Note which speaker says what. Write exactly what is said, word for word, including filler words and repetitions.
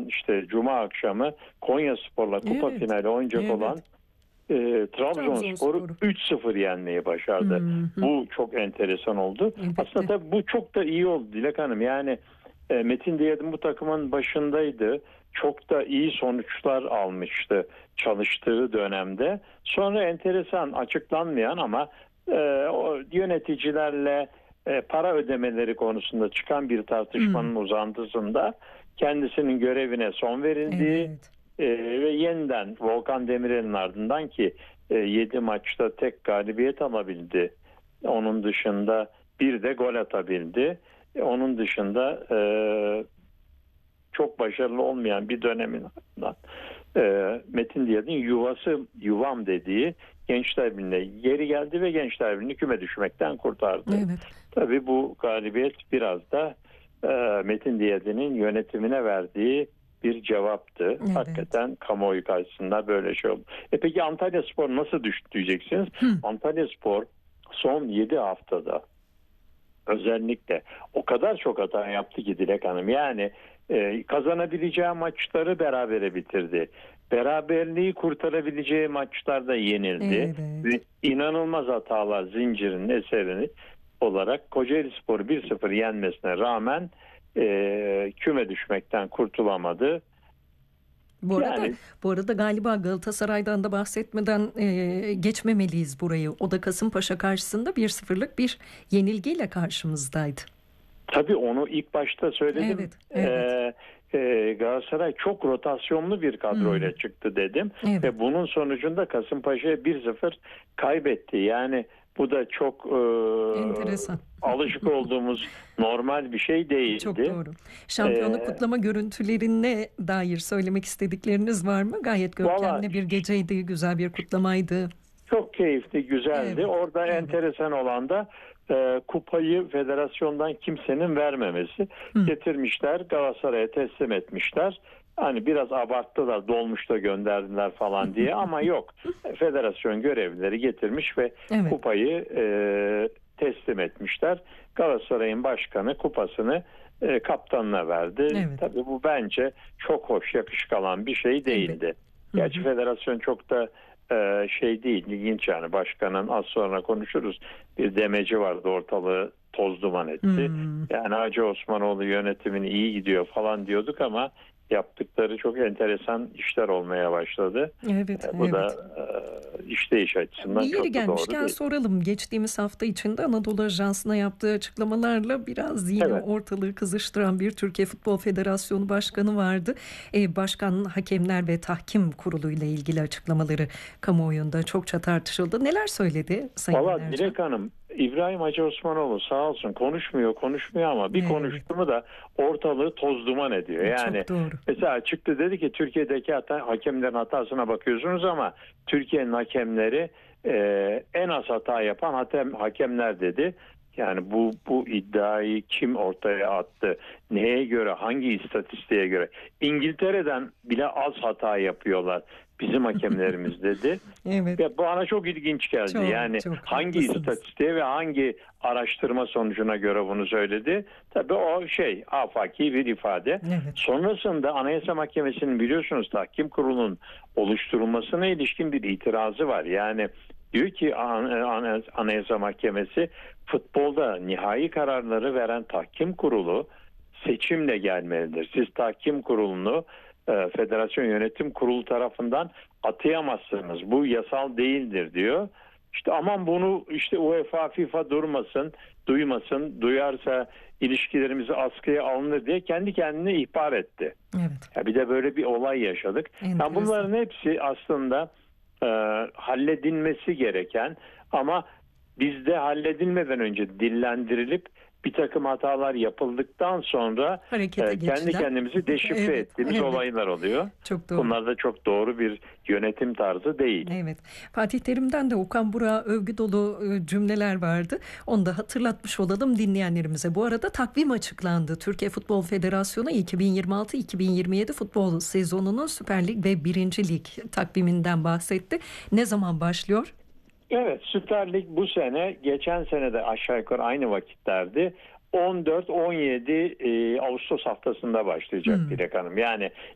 Speaker 1: işte Cuma akşamı Konyaspor'la kupa
Speaker 2: Evet,
Speaker 1: finali oynayacak
Speaker 2: evet.
Speaker 1: olan e, Trabzonspor'u
Speaker 2: Trabzonspor'u.
Speaker 1: üç sıfır yenmeyi başardı.
Speaker 2: Hı hı.
Speaker 1: Bu çok enteresan oldu.
Speaker 2: Elbette.
Speaker 1: Aslında tabii bu çok da iyi oldu Dilek Hanım. Yani e, Metin Diyadin bu takımın başındaydı. Çok da iyi sonuçlar almıştı çalıştığı dönemde. Sonra enteresan, açıklanmayan ama e, o yöneticilerle e, para ödemeleri konusunda çıkan bir tartışmanın uzantısında kendisinin görevine son verildiği
Speaker 2: Evet.
Speaker 1: e, ve yeniden Volkan Demirel'in ardından ki yedi maçta tek galibiyet alabildi. Onun dışında bir de gol atabildi. E, onun dışında e, çok başarılı olmayan bir dönemin ardından e, Metin Diyadin yuvası, yuvam dediği Gençler Birliği'ne geri geldi ve Gençler Birliği'ni küme düşmekten kurtardı.
Speaker 2: Evet.
Speaker 1: Tabii bu galibiyet biraz da e, Metin Diyadin'in yönetimine verdiği bir cevaptı.
Speaker 2: Evet.
Speaker 1: Hakikaten kamuoyu karşısında böyle şey oldu. E peki Antalyaspor nasıl düştü diyeceksiniz?
Speaker 2: Hı.
Speaker 1: Antalyaspor son yedi haftada özellikle o kadar çok hata yaptı ki Dilek Hanım. Yani e, kazanabileceği maçları berabere bitirdi. Beraberliği kurtarabileceği maçlarda yenildi.
Speaker 2: Evet.
Speaker 1: Ve inanılmaz hatalar zincirinin eserini olarak Kocaelispor'u bir sıfır yenmesine rağmen e, küme düşmekten kurtulamadı.
Speaker 2: Bu arada
Speaker 1: Yani
Speaker 2: bu arada galiba Galatasaray'dan da bahsetmeden e, geçmemeliyiz burayı. O da Kasımpaşa karşısında bir sıfırlık bir yenilgiyle karşımızdaydı.
Speaker 1: tabii onu ilk başta söyledim.
Speaker 2: Evet, evet.
Speaker 1: Ee, e, Galatasaray çok rotasyonlu bir kadroyla
Speaker 2: Hmm.
Speaker 1: çıktı dedim.
Speaker 2: Evet.
Speaker 1: Ve bunun sonucunda Kasımpaşa'ya bir sıfır kaybetti. Yani bu da çok e,
Speaker 2: Enteresan.
Speaker 1: alışık olduğumuz normal bir şey değildi.
Speaker 2: Çok doğru. Şampiyonluk
Speaker 1: Ee,
Speaker 2: kutlama görüntülerine dair söylemek istedikleriniz var mı? Gayet
Speaker 1: Valla
Speaker 2: görkemli bir geceydi, güzel bir kutlamaydı.
Speaker 1: çok keyifli, güzeldi.
Speaker 2: Evet,
Speaker 1: Orada
Speaker 2: evet.
Speaker 1: enteresan olan da e, kupayı federasyondan kimsenin vermemesi.
Speaker 2: Hı.
Speaker 1: Getirmişler, Galatasaray'a teslim etmişler. Hani biraz abarttılar, dolmuşta gönderdiler falan diye ama yok. Federasyon görevlileri getirmiş ve
Speaker 2: Evet.
Speaker 1: kupayı e, teslim etmişler. Galatasaray'ın başkanı kupasını e, kaptanına verdi.
Speaker 2: Evet.
Speaker 1: Tabii bu bence çok hoş, yakışık alan bir şey değildi.
Speaker 2: Hı hı.
Speaker 1: Gerçi federasyon çok da Ee, şey değil, ilginç yani. Başkanın, az sonra konuşuruz, bir demeci vardı, ortalığı toz duman etti.
Speaker 2: Hmm.
Speaker 1: Yani Hacı Osmanoğlu yönetimin iyi gidiyor falan diyorduk ama yaptıkları çok enteresan işler olmaya başladı.
Speaker 2: Evet,
Speaker 1: Ee, bu
Speaker 2: evet.
Speaker 1: da e, işleyiş açısından
Speaker 2: Bir yeri
Speaker 1: çok da doğru
Speaker 2: gelmişken
Speaker 1: değil.
Speaker 2: soralım. Geçtiğimiz hafta içinde Anadolu Ajansı'na yaptığı açıklamalarla biraz yine
Speaker 1: Evet.
Speaker 2: ortalığı kızıştıran bir Türkiye Futbol Federasyonu Başkanı vardı. Ee, Başkan Hakemler ve Tahkim Kurulu ile ilgili açıklamaları kamuoyunda çokça tartışıldı. Neler söyledi Sayın
Speaker 1: Valla
Speaker 2: Ercan?
Speaker 1: Dilek Hanım, İbrahim Hacı Osmanoğlu sağ olsun konuşmuyor konuşmuyor ama bir
Speaker 2: Evet.
Speaker 1: konuştu mu da ortalığı toz duman ediyor. Yani
Speaker 2: Çok doğru.
Speaker 1: mesela çıktı dedi ki Türkiye'deki hata, hakemlerin hatasına bakıyorsunuz ama Türkiye'nin hakemleri e, en az hata yapan hakem, hakemler dedi. Yani bu bu iddiayı kim ortaya attı? Neye göre? Hangi istatistiğe göre? İngiltere'den bile az hata yapıyorlar bizim hakemlerimiz dedi.
Speaker 2: Evet.
Speaker 1: Ya bana çok ilginç geldi.
Speaker 2: Çok,
Speaker 1: yani
Speaker 2: çok
Speaker 1: hangi
Speaker 2: haklısınız.
Speaker 1: istatistiğe ve hangi araştırma sonucuna göre bunu söyledi? Tabii o şey afaki bir ifade.
Speaker 2: Evet.
Speaker 1: Sonrasında Anayasa Mahkemesi'nin biliyorsunuz Tahkim Kurulu'nun oluşturulmasına ilişkin bir itirazı var. Yani diyor ki Anayasa Mahkemesi futbolda nihai kararları veren Tahkim Kurulu seçimle gelmelidir. Siz Tahkim Kurulu'nu e, Federasyon Yönetim Kurulu tarafından atayamazsınız. Bu yasal değildir diyor. İşte aman bunu işte UEFA, FIFA durmasın, duymasın, duyarsa ilişkilerimizi askıya alınır diye kendi kendine ihbar etti.
Speaker 2: Evet.
Speaker 1: Ya bir de böyle bir olay yaşadık. Yani bunların hepsi aslında e, halledilmesi gereken ama bizde halledilmeden önce dillendirilip bir takım hatalar yapıldıktan sonra
Speaker 2: Harekete
Speaker 1: e, kendi
Speaker 2: geçilen.
Speaker 1: kendimizi deşifre
Speaker 2: Evet,
Speaker 1: ettiğimiz
Speaker 2: evet.
Speaker 1: olaylar oluyor.
Speaker 2: Çok doğru.
Speaker 1: Bunlar da çok doğru bir yönetim tarzı değil.
Speaker 2: Evet. Fatih Terim'den de Okan Burak'a övgü dolu e, cümleler vardı. Onu da hatırlatmış olalım dinleyenlerimize. Bu arada takvim açıklandı. Türkiye Futbol Federasyonu iki bin yirmi altı iki bin yirmi yedi futbol sezonunun Süper Lig ve birinci Lig takviminden bahsetti. Ne zaman başlıyor?
Speaker 1: Evet, Süper Lig bu sene, geçen sene de aşağı yukarı aynı vakitlerdi. on dört on yedi e, Ağustos haftasında başlayacak
Speaker 2: Hmm.
Speaker 1: Dilek Hanım. Yani